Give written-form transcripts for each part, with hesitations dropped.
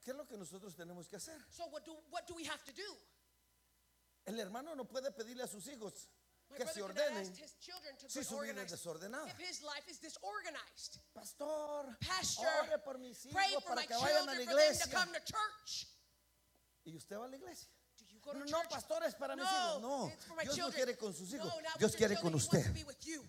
¿Qué es lo que nosotros tenemos que hacer? So what do we have to do? El hermano no puede pedirle a sus hijos My que brother se cannot ordenen ask his children to si get su vida es organized desordenada. if his life is disorganized. Pastor, Pastor, ore por mis pray hijos for para my que vayan a la children for them to iglesia. come to church. ¿Y usted va a la iglesia? Do you go to No, church? pastor, es para mis No, hijos. No, it's for my Dios no children. quiere con sus hijos. No, not Dios with your quiere con children. He wants usted. to be with you.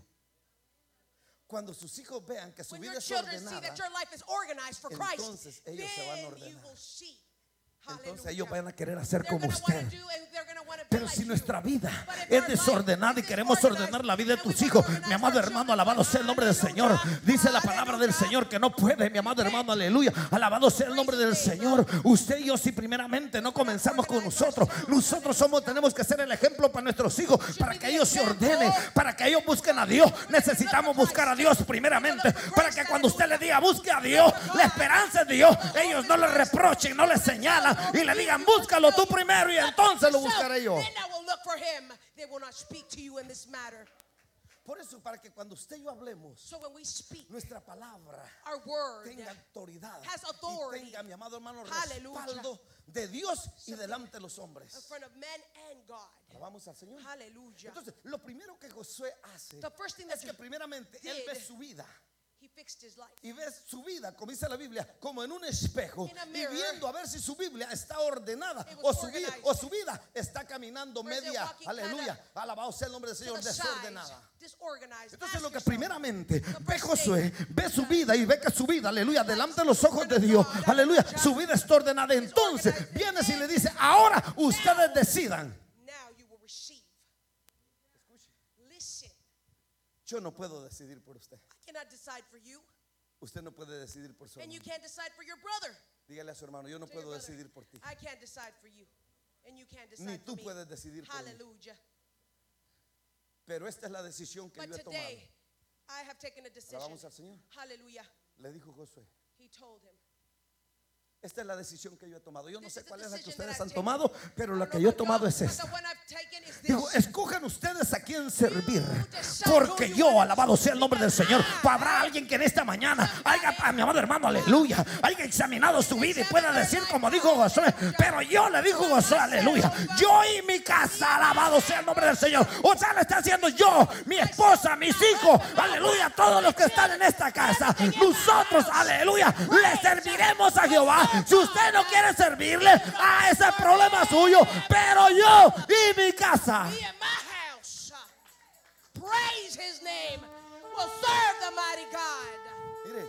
Cuando sus hijos vean que su When vida your es children see ordenada, that your life is organized for Christ, entonces ellos se van a then you ordenar. will see. entonces Hallelujah. ellos van a querer hacer They're como gonna wanna usted. do and they're gonna wanna be Pero like si you. nuestra vida But if es our life desordenada y is queremos disorganized ordenar la vida de and we tus want to hijos, organize mi amado our hermano, children, alabado sea el nombre del Señor. Dice la palabra del Señor que no puede, mi amado hermano, aleluya. Alabado sea el nombre del Señor. Usted y yo, si primeramente no comenzamos con nosotros tenemos que ser el ejemplo para nuestros hijos, para que ellos se ordenen, para que ellos busquen a Dios. Necesitamos buscar a Dios primeramente, para que cuando usted le diga busque a Dios, la esperanza es Dios, ellos no le reprochen, no le señalan y le digan búscalo tú primero y entonces lo buscaré yo. Then I will look for him. They will not speak to you in this matter. Por eso, para que cuando usted y yo hablemos, So when we speak, nuestra palabra our word tenga autoridad has y authority. tenga, mi amado hermano, Hallelujah. respaldo de Dios y delante de los in hombres. front of men and God. Alabamos al Señor. Hallelujah. Entonces, lo primero que Josué hace The first thing that es que primeramente él did, ve su vida He fixed his life. y ve su vida, como dice la Biblia, como en un espejo In a y mirror. viendo a ver si su Biblia está ordenada It was o su vida está caminando Or is it media, walking aleluya, alabado sea el nombre del To Señor, the side, desordenada. disorganized. Entonces Ask lo que yourself, primeramente ve first Josué, ve su vida y ve que su vida, aleluya, delante de los ojos de Dios, aleluya, su vida está ordenada. Entonces viene y le dice, ahora ustedes decidan. now you will receive. Listen, Yo no puedo decidir por usted. I cannot decide for you, Usted no puede decidir por su and you hermano. can't decide for your brother. Dígale a su hermano, yo no To your puedo brother. decidir por ti. I can't decide for you, and you can't decide Ni for tú me. puedes decidir por mí. Hallelujah. Pero esta es la decisión que But yo he tomado. today, I have taken a decision. Alabamos al Señor. Hallelujah. Le dijo Josué, He told him. esta es la decisión que yo he tomado. Yo no This sé is the cuál es la que decision ustedes that han I've tomado, taken. pero I la don't que know yo he about tomado y'all, es but esta. the one I've taken is Dijo, this. escojan ustedes a quién servir, decide porque who you yo, want to alabado sea el nombre del serve. Señor, habrá alguien que en esta mañana haya, a mi amado hermano, aleluya, haya examinado su vida y pueda decir como dijo Josué, pero yo le dijo Josué, aleluya, yo y mi casa, alabado sea el nombre del Señor. O sea, le está haciendo yo, mi esposa, mis hijos, aleluya, todos los que están en esta casa, nosotros, aleluya, le serviremos a Jehová. Si usted no quiere servirle, ese problema suyo, pero yo y mi casa. Me and my house, praise his name, will serve the mighty God. Mire,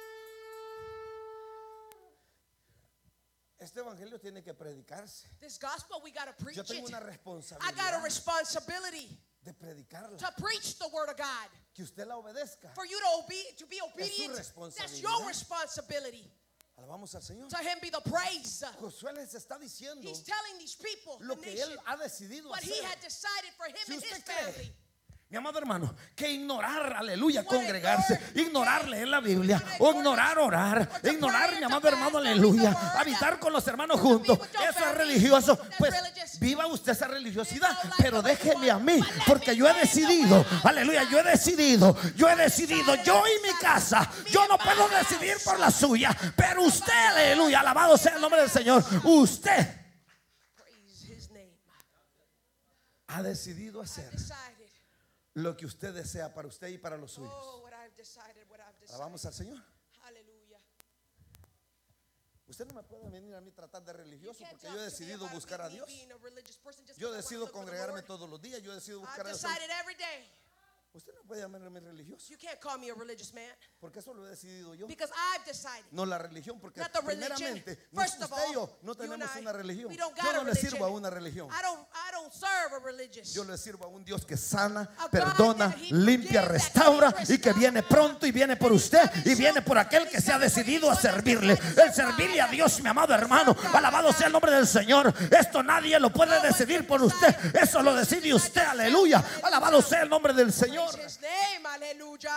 este evangelio tiene que predicarse. This gospel, we got to preach Yo tengo it. una I got a responsabilidad responsibility de predicarla, to preach the word of God. que usted la obedezca. For you to be obedient, that's responsabilidad. your responsibility. Alabamos al Señor. To him be the praise. Josué les está diciendo He's telling these people, lo the que nation, él ha decidido what he hacer. had decided for him Si and his usted cree, family. mi amado hermano, que ignorar, aleluya, You wanna congregarse, ignore, ignorar okay. leer la Biblia, You wanna o ignore ignorar orar, or to ignorar, pray mi or to amado fast hermano, or read aleluya, the word, habitar con los hermanos to be juntos, with your eso es family, religioso. that's Pues religious. viva usted esa religiosidad, Live your life pero the way you déjeme a want. mí, But let porque me yo he pray the decido, way I aleluya, yo he decidido, yo y mi casa, yo no puedo decidir por la suya, pero usted, aleluya, alabado sea el nombre del Señor, usted Praise his name. ha decidido hacer Decided. lo que usted desea para usted y para los suyos. Oh, what I've decided, what I've decided. Alabamos al Señor. Hallelujah. Usted no me puede venir a mí tratar de religioso Can't porque talk yo he to me decidido about buscar a me Dios. being a religious person just Yo because I wanna decido look for the congregarme Lord. todos los días. Yo decido buscar I've a Dios. decided every day. Usted no puede llamarme religioso You can't call me a religious man porque eso lo he decidido yo. because I've decided. No la religión, porque Not the religion. primeramente First of usted y yo all, no you and tenemos I, una religión. we don't Yo got no a le religion. sirvo a una religión. I don't serve a religious. Yo le sirvo a un Dios que sana, A God perdona, that he limpia, forgives, restaura that he y que viene pronto y viene por usted y viene por aquel que se ha decidido a servirle. El servirle a Dios, mi amado hermano, alabado sea el nombre del Señor. Esto nadie lo puede decidir por usted. Eso lo decide usted, aleluya. Alabado sea el nombre del Señor. Praise his name, hallelujah.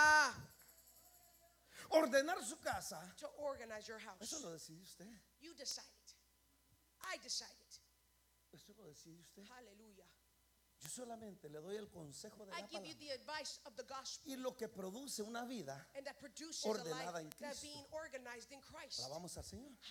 Ordenar su casa, To organize your house. eso lo decide usted. You decide it. I decide it. Eso lo decide usted. Hallelujah. Yo solamente le doy el consejo de I la give you palabra. the advice of the gospel, Y lo que produce una vida, and that produces ordenada a en life that Cristo. being organized in Christ. alabamos al Señor.